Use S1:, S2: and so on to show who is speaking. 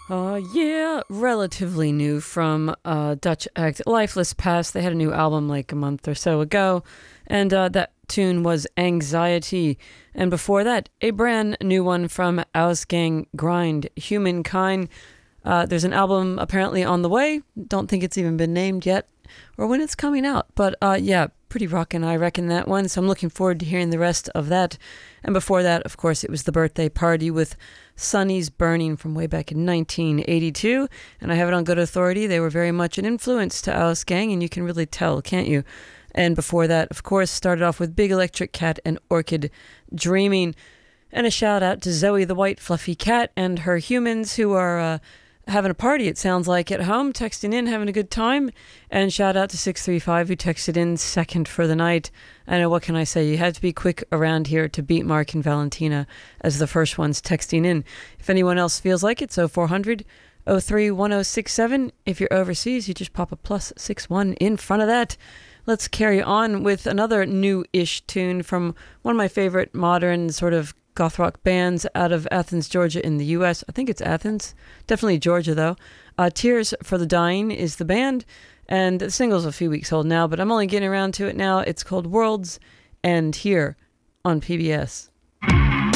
S1: Yeah, relatively new from Dutch act Lifeless Past. They had a new album like a month or so ago, and that tune was Anxiety. And before that, a brand new one from Ausgang Grind, Humankind. There's an album apparently on the way. Don't think it's even been named yet or when it's coming out. But yeah, pretty rockin', I reckon, that one. So I'm looking forward to hearing the rest of that. And before that, of course, it was the birthday party with Sunny's Burning from way back in 1982. And I have it on good authority. They were very much an influence to Alice Gang, and you can really tell, can't you? And before that, of course, started off with Big Electric Cat and Orchid Dreaming. And a shout out to Zoe the White Fluffy Cat and her humans who are having a party, it sounds like, at home, texting in, having a good time. And shout out to 635 who texted in second for the night. I know, what can I say? You had to be quick around here to beat Mark and Valentina as the first ones texting in. If anyone else feels like it, so 400 031067. If you're overseas, you just pop a +61 in front of that. Let's carry on with another new-ish tune from one of my favorite modern sort of goth rock bands out of Athens, Georgia in the U.S. I think it's Athens. Definitely Georgia, though. Tears for the Dying is the band, and the single's a few weeks old now, but I'm only getting around to it now. It's called Worlds End here on PBS.